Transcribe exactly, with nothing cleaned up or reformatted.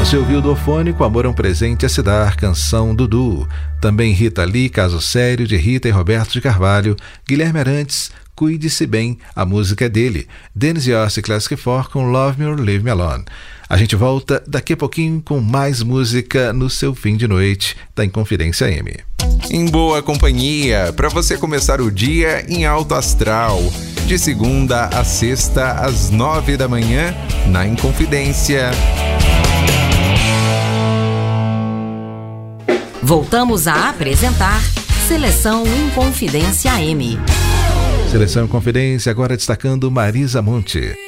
Você ouviu do Ofônico Amor é um Presente a Se Dar, canção Dudu. Também Rita Lee, Caso Sério, de Rita e Roberto de Carvalho. Guilherme Arantes, Cuide-se Bem, a música é dele. Dennis Yost e Classic Four com Love Me or Leave Me Alone. A gente volta daqui a pouquinho com mais música no seu fim de noite da Inconfidência M. Em boa companhia, para você começar o dia em alto astral. De segunda a sexta, às nove da manhã, na Inconfidência. Voltamos a apresentar Seleção Inconfidência M. Seleção Inconfidência, agora destacando Marisa Monte.